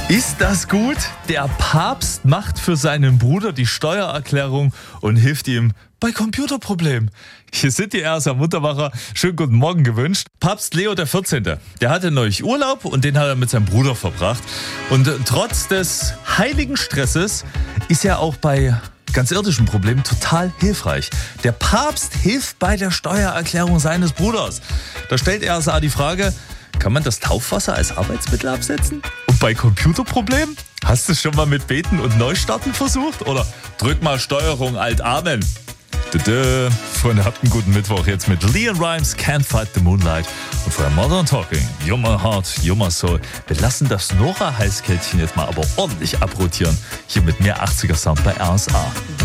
Ist das gut? Der Papst macht für seinen Bruder die Steuererklärung und hilft ihm bei Computerproblemen. Hier sind die Ersa Muntermacher. Schönen guten Morgen gewünscht. Papst Leo XIV., der hatte neulich Urlaub und den hat er mit seinem Bruder verbracht. Und trotz des heiligen Stresses ist er auch bei ganz irdischen Problemen total hilfreich. Der Papst hilft bei der Steuererklärung seines Bruders. Da stellt Ersa die Frage: Kann man das Taufwasser als Arbeitsmittel absetzen? Und bei Computerproblemen? Hast du es schon mal mit Beten und Neustarten versucht? Oder drück mal Steuerung Alt Amen. Freunde, habt einen guten Mittwoch jetzt mit Leon Rimes, Can't Fight the Moonlight. Und vorher Modern Talking, You're My Heart, You're My Soul. Wir lassen das Nora-Heißkältchen jetzt mal aber ordentlich abrotieren. Hier mit mehr 80er Sound bei RSA.